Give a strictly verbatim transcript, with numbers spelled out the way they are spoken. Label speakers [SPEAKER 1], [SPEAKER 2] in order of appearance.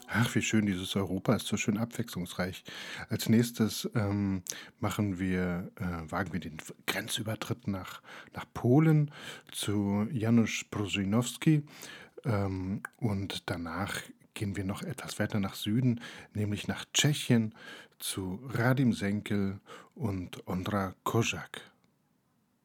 [SPEAKER 1] Ach, wie schön, dieses Europa ist so schön abwechslungsreich. Als Nächstes, ähm, machen wir äh, wagen wir den f Grenzübertritt nach nach Polen zu Janusz Prosinowski, ähm, und danach gehen wir noch etwas weiter nach Süden, nämlich nach Tschechien zu Radim Senkel und Ondra Kozak.